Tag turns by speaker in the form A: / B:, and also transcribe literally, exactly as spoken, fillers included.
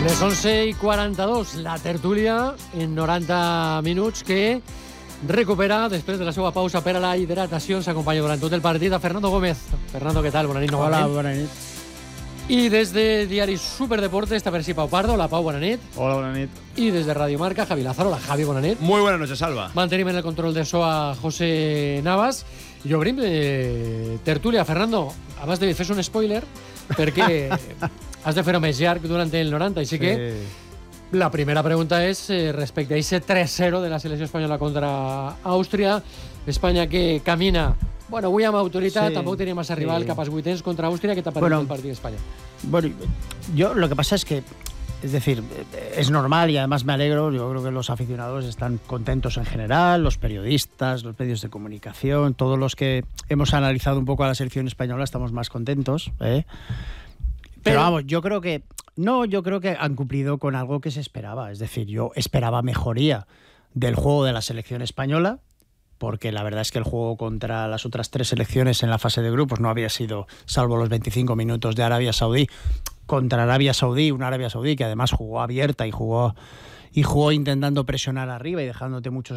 A: Les once i quaranta-dos, la tertúlia en noranta minuts que recupera després de la seva pausa per a la hidratació. Ens acompanya durant tot el partit a Fernando Gómez. Fernando, què tal? Bona nit.
B: Hola, bona nit.
A: I des de Diari Superdeporte està per si Pau Pardo. Hola, Pau, bona nit.
C: Hola, bona nit.
A: I des de Radio Marca, Javi Lázaro. Hola, Javi, bona nit.
C: Muy buenas noches, Salva.
A: Mantenim en el control de so a José Navas. I obrim de tertúlia. Fernando, abans de fer un spoiler, perquè has de fer-ho més llarg durant el noranta, així que sí. La primera pregunta és eh, respecte a aquest tres cero de la selecció espanyola contra Àustria. Espanya que camina, bueno, avui amb autoritat, sí, tampoc tenia massa rival, sí, cap als vuitens contra Àustria. ¿Qué te ha parecido bueno, el partido de España?
B: Bueno, yo lo que pasa es que, es decir, es normal y además me alegro. Yo creo que los aficionados están contentos en general, los periodistas, los medios de comunicación, todos los que hemos analizado un poco a la selección española estamos más contentos, ¿eh? Pero, Pero vamos, yo creo que no, yo creo que han cumplido con algo que se esperaba. Es decir, yo esperaba mejoría del juego de la selección española, porque la verdad es que el juego contra las otras tres selecciones en la fase de grupos no había sido, salvo los veinticinco minutos de Arabia Saudí, contra Arabia Saudí, una Arabia Saudí que además jugó abierta y jugó, y jugó intentando presionar arriba y dejándote muchos